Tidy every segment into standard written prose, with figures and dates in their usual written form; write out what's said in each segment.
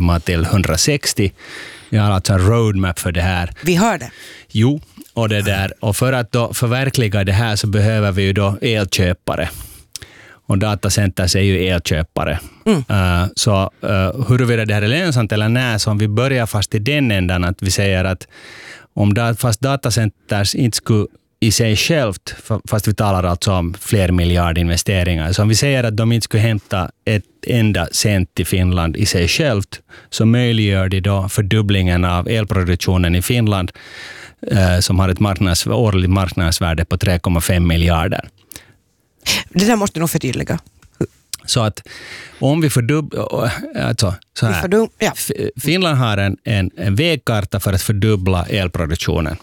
terawattimmar till 160. Vi har alltså en roadmap för det här. Vi har det. Jo, och för att då förverkliga det här så behöver vi ju då elköpare. Och datacenters är ju elköpare. Så huruvida det här är lönsamt eller nej, så om vi börjar fast i den ändan att vi säger att fast datacenters inte skulle i sig självt, fast vi talar alltså om fler miljardinvesteringar, så om vi säger att de inte skulle hämta ett enda cent i Finland i sig självt, så möjliggör det då fördubblingen av elproduktionen i Finland som har ett årligt marknadsvärde på 3,5 miljarder. Det där måste nog förtydliga. Så att om vi fördubblar, alltså så här, Finland har en vägkarta för att fördubbla elproduktionen.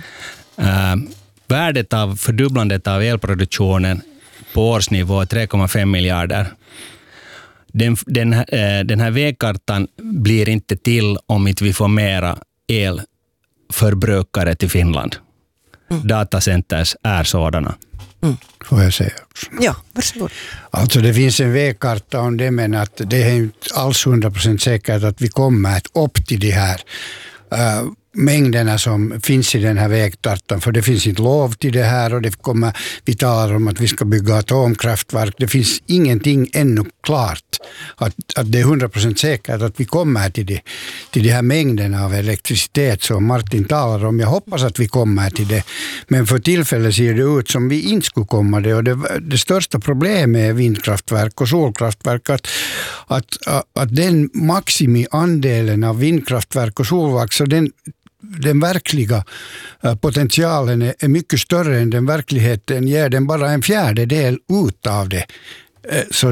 Värdet av fördubblandet av elproduktionen på årsnivå är 3,5 miljarder. Den här vägkartan blir inte till om inte vi får mera elförbrukare till Finland. Datacenters är sådana. Får jag säga också? Ja, varsågod. Alltså det finns en vägkarta om det, men att det är inte alls 100% säkert att vi kommer upp till de här mängderna som finns i den här vägkartan, för det finns inte lov till det här, och vi talar om att vi ska bygga atomkraftverk. Det finns ingenting ännu klart att det är 100% säkert att vi kommer till de här mängderna av elektricitet som Martin talar om. Jag hoppas att vi kommer till det, men för tillfället ser det ut som vi inte skulle komma det, och det största problemet är vindkraftverk och solkraftverk, att den maximiandelen av vindkraftverk och solverk, så den verkliga potentialen är mycket större än den verkligheten ger den bara en fjärdedel ut av det. Så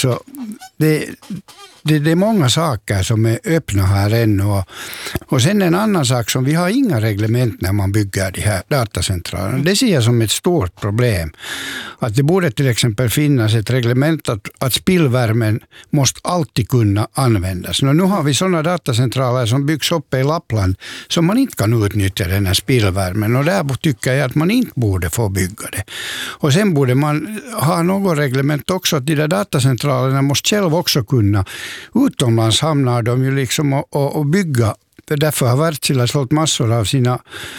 det är många saker som är öppna här ännu. Och sen en annan sak som vi har inga reglement när man bygger de här datacentralerna. Det ser jag som ett stort problem. Att det borde till exempel finnas ett reglement att spillvärmen måste alltid kunna användas. Nu har vi sådana datacentraler som byggs upp i Lappland som man inte kan utnyttja den här spillvärmen. Och där tycker jag att man inte borde få bygga det. Och sen borde man ha något reglement också att de där datacentralerna måste själv också kunna. Utomlands hamnar de ju liksom och bygga. Därför har Wärtsilä sålt massor av sina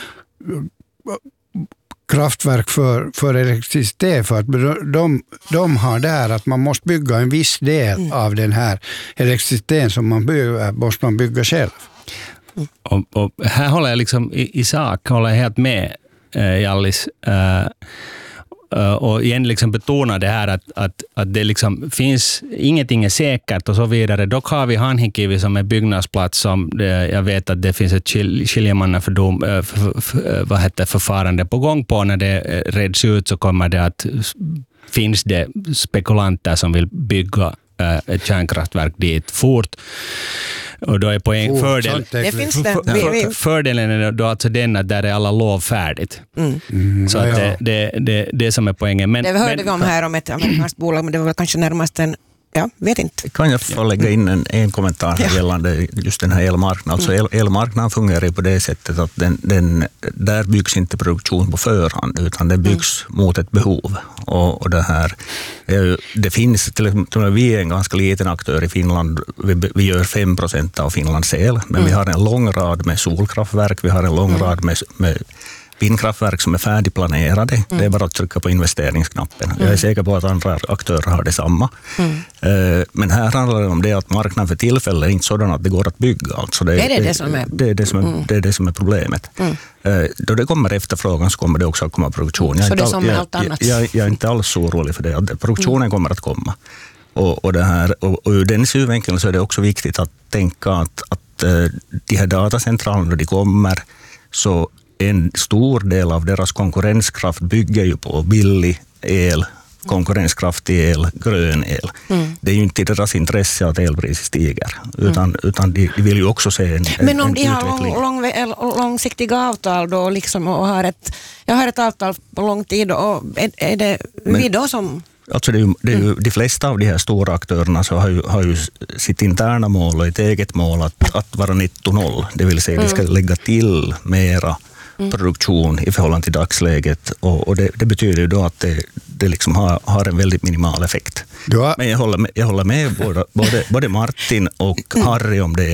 kraftverk för elektricitet, för att de har där att man måste bygga en viss del av den här elektriciteten som man måste man bygga själv. Och här håller jag liksom i sak håller jag helt med Jallis. Och igen liksom betona det här att det liksom finns, ingenting är säkert och så vidare. Dock har vi Hanhikivi som är byggnadsplats som jag vet att det finns ett skiljemannaförfarande på gång på. När det reds ut så kommer det att finns det spekulanter som vill bygga ett kärnkraftverk dit fort. Och då är fördelen är då alltså den att där är alla lov färdigt. Så att det som är poängen. Men, det hörde vi om här om ett amerikanskt bolag, men det var väl kanske närmast en, vet inte. Kan jag få lägga in en kommentar här gällande just den här elmarknaden? Alltså elmarknaden fungerar på det sättet att där byggs inte produktion på förhand, utan det byggs mot ett behov. Och det här, det finns, till exempel vi är en ganska liten aktör i Finland, vi gör 5% av Finlands el, men vi har en lång rad med solkraftverk, vi har en lång rad med vindkraftverk som är färdigplanerade. Det är bara att trycka på investeringsknappen. Jag är säker på att andra aktörer har detsamma. Men här handlar det om det att marknaden för tillfället är inte sådan att det går att bygga. Alltså det är det som är problemet. Då det kommer efterfrågan så kommer det också att komma produktion. Så det är som med allt annat? Jag är inte alls så orolig för det. Produktionen kommer att komma. Och ur den synvinkeln så är det också viktigt att tänka att de här datacentralerna när de kommer, så en stor del av deras konkurrenskraft bygger ju på billig el, konkurrenskraftig el, grön el. Det är ju inte i deras intresse att elpriset stiger, utan de vill ju också se en men om en de har långsiktiga avtal då liksom, och jag har ett avtal på lång tid, och är det vi då som... Alltså det är ju, de flesta av de här stora aktörerna så har ju sitt interna mål och ett eget mål att vara netto noll. Det vill säga de ska lägga till mera produktion i förhållande till dagsläget, och det betyder ju då att det liksom har en väldigt minimal effekt. Men jag håller med både Martin och Harry om det